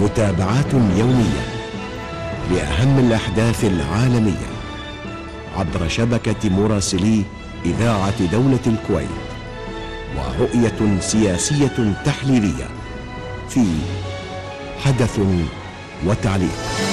متابعات يومية لأهم الأحداث العالمية عبر شبكة مراسلي إذاعة دولة الكويت، ورؤية سياسية تحليلية في حدث وتعليق.